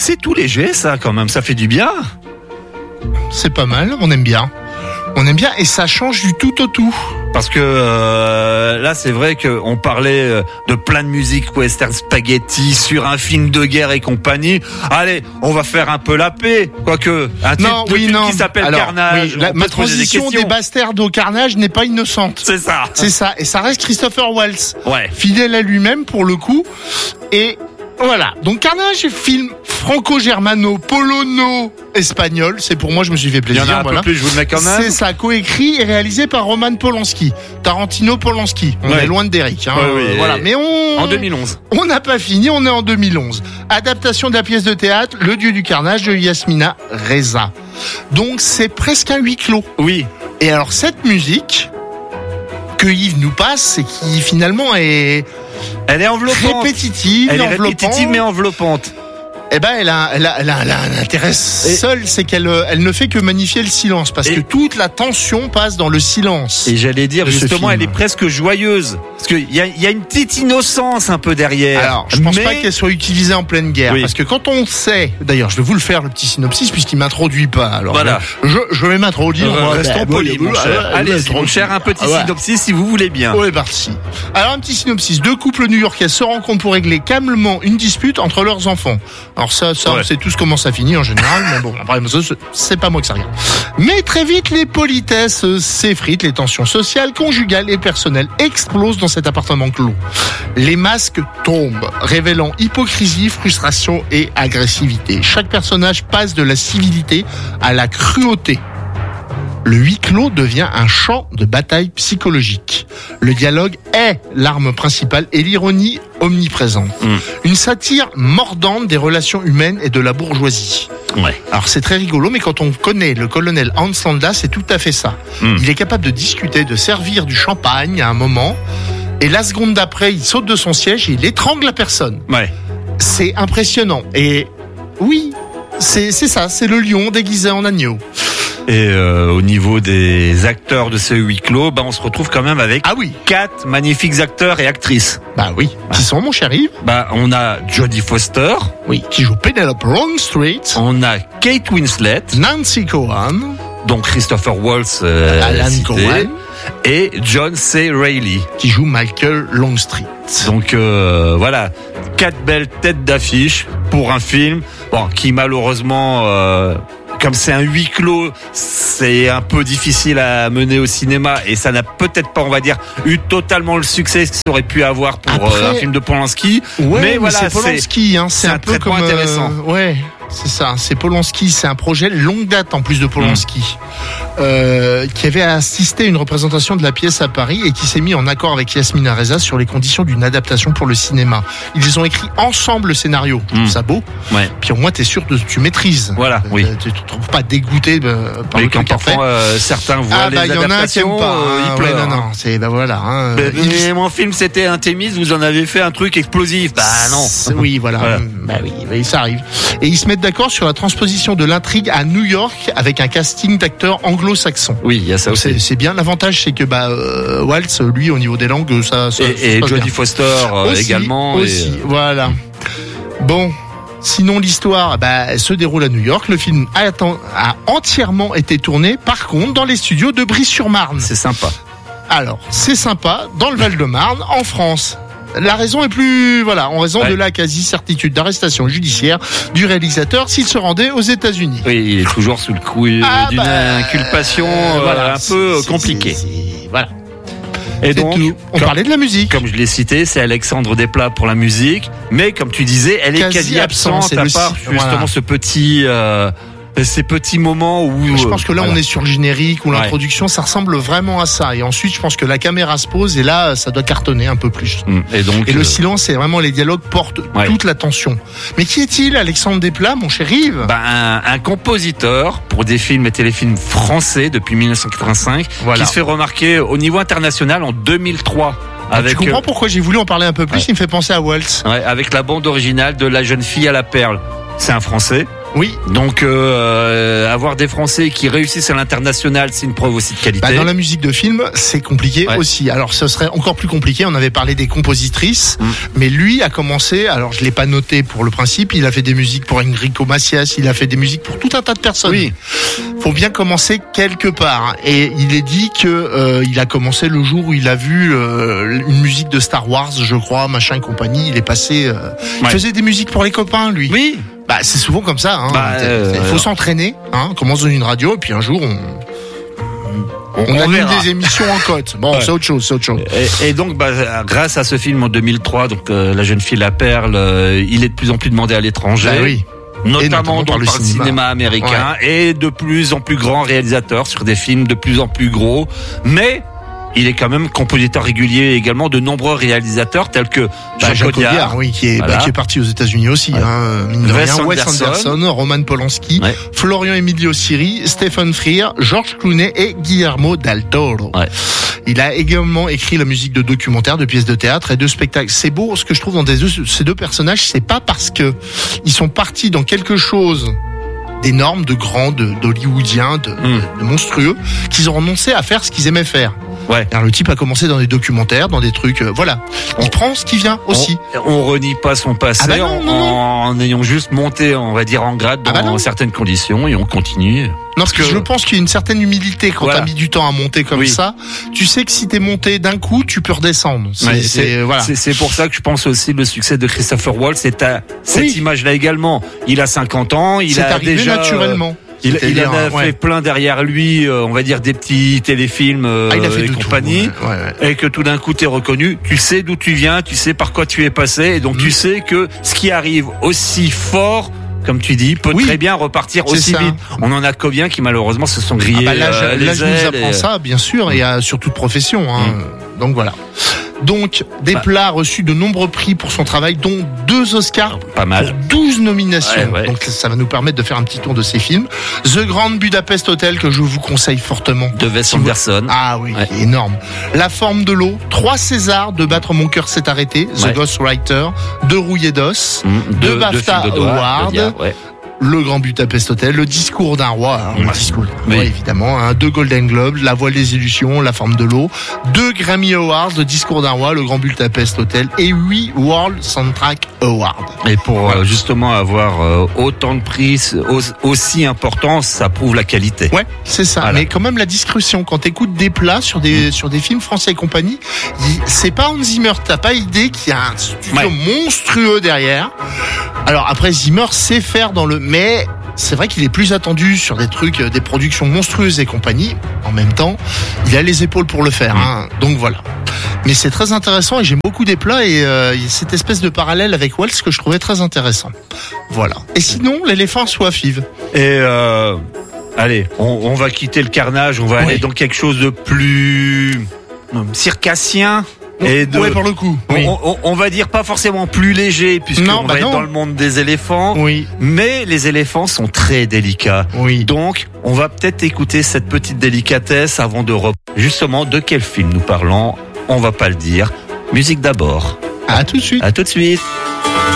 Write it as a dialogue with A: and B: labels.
A: c'est tout léger, ça, quand même. Ça fait du bien.
B: C'est pas mal, on aime bien. On aime bien et ça change du tout au tout.
A: Parce que là, c'est vrai qu'on parlait de plein de musique western spaghetti sur un film de guerre et compagnie. Allez, on va faire un peu la paix, quoique un titre qui s'appelle Carnage.
B: Oui, ma transition des bastards au Carnage n'est pas innocente.
A: C'est ça.
B: C'est ça. Et ça reste Christopher Waltz.
A: Ouais.
B: Fidèle à lui-même pour le coup. Et voilà. Donc Carnage, film franco-germano-polono-espagnol. C'est pour moi, je me suis fait plaisir.
A: Il y en a un peu plus, je vous le mets quand même.
B: C'est ça, coécrit et réalisé par Roman Polanski. Tarantino Polanski. On est loin de Derrick. Voilà. Mais
A: en 2011.
B: On n'a pas fini, on est en 2011. Adaptation de la pièce de théâtre Le Dieu du Carnage de Yasmina Reza. Donc c'est presque un huis clos.
A: Oui.
B: Et alors cette musique que Yves nous passe, et qui finalement est...
A: Elle est enveloppante.
B: Répétitive,
A: elle est répétitive mais enveloppante.
B: Eh ben, elle a un intérêt seul, c'est qu'elle ne fait que magnifier le silence, parce que toute la tension passe dans le silence.
A: Et j'allais dire, justement, elle est presque joyeuse. Parce qu'il y a une petite innocence un peu derrière.
B: Alors, je pense pas qu'elle soit utilisée en pleine guerre.
A: Oui.
B: Parce que quand on sait, d'ailleurs, je vais vous le faire, le petit synopsis, puisqu'il m'introduit pas. Alors,
A: voilà.
B: Je vais m'introduire.
A: Restons polis, mon cher. Allez-y, mon cher, un petit synopsis si vous voulez bien.
B: Oui, parti. Alors, un petit synopsis. 2 couples new-yorkais se rencontrent pour régler calmement une dispute entre leurs enfants. Alors ça, on sait tous comment ça finit en général, mais bon, après, c'est pas moi que ça regarde. Mais très vite, les politesses s'effritent, les tensions sociales, conjugales et personnelles explosent dans cet appartement clos. Les masques tombent, révélant hypocrisie, frustration et agressivité. Chaque personnage passe de la civilité à la cruauté. Le huis clos devient un champ de bataille psychologique. Le dialogue est l'arme principale et l'ironie omniprésente. Une satire mordante des relations humaines et de la bourgeoisie.
A: Ouais.
B: Alors c'est très rigolo, mais quand on connaît le colonel Hans Landa, c'est tout à fait ça. Il est capable de discuter, de servir du champagne à un moment, et la seconde d'après, il saute de son siège et il étrangle la personne.
A: Ouais.
B: C'est impressionnant. Et oui, c'est ça, c'est le lion déguisé en agneau.
A: Et au niveau des acteurs de ce huis clos, on se retrouve quand même avec 4 magnifiques acteurs et actrices.
B: Qui sont, mon cher Yves?
A: On a Jodie Foster.
B: Oui, qui joue Penelope Longstreet.
A: On a Kate Winslet.
B: Nancy Cohen.
A: Donc Christopher Waltz.
B: Alan Cohen.
A: Et John C. Reilly.
B: Qui joue Michael Longstreet.
A: Donc voilà, 4 belles têtes d'affiche pour un film qui malheureusement... comme c'est un huis clos, c'est un peu difficile à mener au cinéma et ça n'a peut-être pas, on va dire, eu totalement le succès que ça aurait pu avoir pour un film de Polanski.
B: Ouais,
A: mais voilà,
B: c'est Polanski,
A: c'est
B: un peu comme
A: intéressant.
B: C'est ça, c'est Polanski, c'est un projet longue date en plus de Polanski, qui avait assisté à une représentation de la pièce à Paris et qui s'est mis en accord avec Yasmina Reza sur les conditions d'une adaptation pour le cinéma. Ils ont écrit ensemble le scénario. Je trouve ça beau. Ouais. Puis au moins t'es sûr que tu maîtrises.
A: Voilà, oui.
B: Tu te trouves pas dégoûté par le truc après.
A: Certains voient les adaptations, ils pleurent.
B: Non, c'est voilà.
A: Mais mon film c'était un Thémis, vous en avez fait un truc explosif. Non.
B: Oui, voilà. Oui, ça arrive. Et ils se mettent d'accord sur la transposition de l'intrigue à New York avec un casting d'acteurs anglo-saxons.
A: Oui, il y a ça aussi.
B: C'est bien. L'avantage, c'est que Waltz, lui, au niveau des langues, ça
A: et Jodie Foster également.
B: Aussi, voilà. Bon. Sinon, l'histoire se déroule à New York. Le film a entièrement été tourné, par contre, dans les studios de Bry-sur-Marne.
A: C'est sympa.
B: Alors, c'est sympa, dans le Val-de-Marne, en France. La raison est plus, en raison de la quasi-certitude d'arrestation judiciaire du réalisateur s'il se rendait aux États-Unis.
A: Oui, il est toujours sous le coup d'une inculpation un peu compliquée.
B: Voilà.
A: Et donc,
B: on parlait de la musique.
A: Comme je l'ai cité, c'est Alexandre Desplat pour la musique, mais comme tu disais, elle est quasi absente à part justement ces petits moments où...
B: Je pense que là, on est sur le générique ou l'introduction, ça ressemble vraiment à ça. Et ensuite, je pense que la caméra se pose et là, ça doit cartonner un peu plus.
A: Et
B: le silence, c'est vraiment les dialogues portent toute l'attention. Mais qui est-il, Alexandre Desplat, mon cher Yves?
A: Un compositeur pour des films et téléfilms français depuis 1985, qui se fait remarquer au niveau international en 2003.
B: Tu comprends pourquoi j'ai voulu en parler un peu plus, il me fait penser à Waltz.
A: Avec la bande originale de La jeune fille à la perle. C'est un Français.
B: Oui.
A: Donc avoir des Français qui réussissent à l'international, c'est une preuve aussi de qualité.
B: Dans la musique de film, c'est compliqué aussi. Alors ce serait encore plus compliqué. On avait parlé des compositrices, mais lui a commencé. Alors je l'ai pas noté pour le principe. Il a fait des musiques pour Enrico Macias. Il a fait des musiques pour tout un tas de personnes.
A: Oui.
B: Faut bien commencer quelque part. Et il est dit que il a commencé le jour où il a vu une musique de Star Wars, je crois, machin et compagnie. Il est passé. Il faisait des musiques pour les copains, lui.
A: Oui.
B: C'est souvent comme ça. Il faut s'entraîner. On commence dans une radio et puis un jour on anime des émissions en côte. Bon, c'est autre chose.
A: Et donc, grâce à ce film en 2003, donc La jeune fille la perle, il est de plus en plus demandé à l'étranger.
B: Oui.
A: Notamment par le cinéma américain et de plus en plus grands réalisateurs sur des films de plus en plus gros. Mais il est quand même compositeur régulier également de nombreux réalisateurs tels que Jacques Audiard,
B: qui est parti aux États-Unis aussi. Wes Anderson, Roman Polanski, Florian Emilio Siri, Stephen Frears, George Clooney et Guillermo del Toro. Il a également écrit la musique de documentaires, de pièces de théâtre et de spectacles. C'est beau, ce que je trouve dans ces deux personnages, c'est pas parce que ils sont partis dans quelque chose d'énorme, de grand, d'hollywoodien, de monstrueux, qu'ils ont renoncé à faire ce qu'ils aimaient faire. Alors, le type a commencé dans des documentaires, dans des trucs, Il prend ce qui vient aussi.
A: On renie pas son passé en ayant juste monté, on va dire, en grade dans certaines conditions et on continue.
B: Non, parce que je pense qu'il y a une certaine humilité quand t'as mis du temps à monter comme ça. Tu sais que si t'es monté d'un coup, tu peux redescendre.
A: C'est pour ça que je pense aussi le succès de Christopher Waltz, c'est cette image-là également. Il a 50 ans, il a
B: arrivé
A: déjà
B: naturellement.
A: Il en a fait plein derrière lui, on va dire des petits téléfilms et compagnie, et que tout d'un coup t'es reconnu, tu sais d'où tu viens, tu sais par quoi tu es passé, et donc tu sais que ce qui arrive aussi fort, comme tu dis, peut très bien repartir aussi vite. On en a combien qui malheureusement se sont grillés
B: l'âge nous apprend ça, bien sûr, et sur toute profession. Donc voilà. Donc, des plats reçus de nombreux prix pour son travail, dont 2 Oscars
A: pour
B: 12 nominations. Donc, ça va nous permettre de faire un petit tour de ces films. The Grand Budapest Hotel, que je vous conseille fortement.
A: De Wes Anderson.
B: Énorme. La forme de l'eau, 3 Césars, de Battre mon cœur s'est arrêté, The Ghostwriter, de Rouillé d'os, de BAFTA Award. Le Grand Budapest Hotel, le discours d'un roi, le discours, évidemment, 2 Golden Globes, La voile des illusions, La forme de l'eau, 2 Grammy Awards, le discours d'un roi, le Grand Budapest Hotel et 8 World Soundtrack Awards.
A: Et pour justement avoir autant de prix aussi importants, ça prouve la qualité.
B: C'est ça. Mais quand même la discrétion, quand t'écoutes des plats sur des films français et compagnie, c'est pas Hans Zimmer, t'as pas idée qu'il y a un studio monstrueux derrière. Alors après Zimmer sait faire mais c'est vrai qu'il est plus attendu sur des trucs, des productions monstrueuses et compagnie. En même temps, il a les épaules pour le faire. Donc voilà. Mais c'est très intéressant et j'aime beaucoup des plats et cette espèce de parallèle avec Waltz que je trouvais très intéressant. Voilà. Et sinon, l'éléphant à soif, Yves.
A: Et allez, on va quitter le carnage, on va aller dans quelque chose de plus circassien. Et
B: pour le coup.
A: On va dire pas forcément plus léger, puisqu'on va être dans le monde des éléphants. Mais les éléphants sont très délicats. Donc, on va peut-être écouter cette petite délicatesse avant de justement de quel film nous parlons. On va pas le dire. Musique d'abord.
B: À tout de suite.
A: À tout de suite.